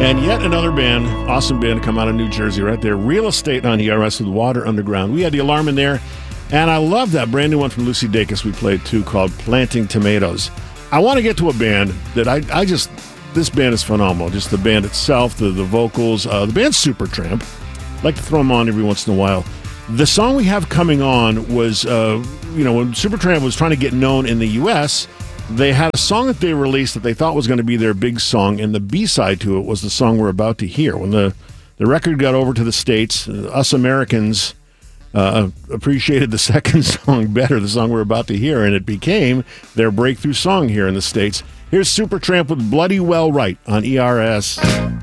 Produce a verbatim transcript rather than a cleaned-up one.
And yet another band, awesome band to come out of New Jersey right there. Real Estate on E R S with Water Underground. We had The Alarm in there, and I love that brand new one from Lucy Dacus we played too called Planting Tomatoes. I want to get to a band that I, I just, this band is phenomenal. Just the band itself, the, the vocals, uh, the band's Supertramp. I like to throw them on every once in a while. The song we have coming on was, uh, you know, when Supertramp was trying to get known in the U S, they had a song that they released that they thought was going to be their big song, and the B-side to it was the song we're about to hear. When the, the record got over to the States, uh, us Americans uh, appreciated the second song better, the song we're about to hear, and it became their breakthrough song here in the States. Here's Supertramp with Bloody Well Right on E R S.